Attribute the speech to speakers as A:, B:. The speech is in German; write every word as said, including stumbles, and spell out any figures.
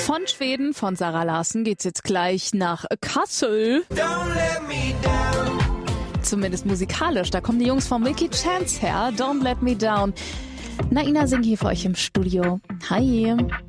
A: Von Schweden, von Zara Larsson, geht's jetzt gleich nach Kassel.
B: Don't let me down.
A: Zumindest musikalisch. Da kommen die Jungs von Milky Chance her. Don't Let Me Down. Naina singt hier für euch im Studio. Hi.